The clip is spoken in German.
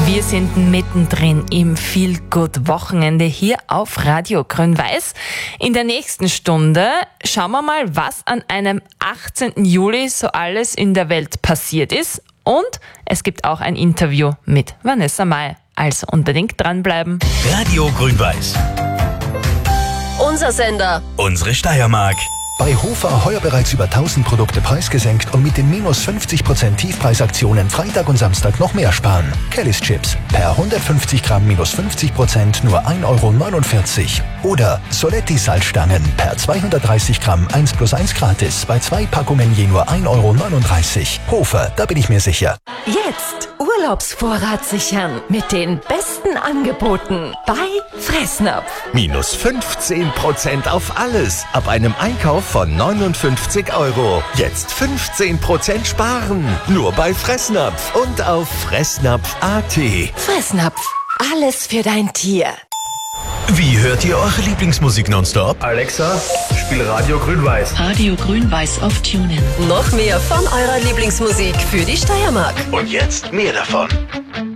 Wir sind mittendrin im Feel-Good-Wochenende hier auf Radio Grün-Weiß. In der nächsten Stunde schauen wir mal, was an einem 18. Juli so alles in der Welt passiert ist. Und es gibt auch ein Interview mit Vanessa Mai. Also unbedingt dranbleiben. Radio Grün-Weiß. Unser Sender. Unsere Steiermark. Bei Hofer heuer bereits über 1000 Produkte preisgesenkt und mit den minus 50% Tiefpreisaktionen Freitag und Samstag noch mehr sparen. Kellys Chips per 150 Gramm minus 50% nur 1,49 €. Oder Soletti Salzstangen per 230 Gramm 1+1 gratis bei 2 Packungen je nur 1,39 €. Hofer, da bin ich mir sicher. Jetzt Urlaubsvorrat sichern mit den besten Angeboten bei Fressnapf. Minus 15% auf alles. Ab einem Einkauf von 59 €. Jetzt 15% sparen. Nur bei Fressnapf und auf fressnapf.at. Fressnapf. Alles für dein Tier. Wie hört ihr eure Lieblingsmusik nonstop? Alexa, spiel Radio Grün-Weiß. Radio Grün-Weiß auf TuneIn. Noch mehr von eurer Lieblingsmusik für die Steiermark. Und jetzt mehr davon.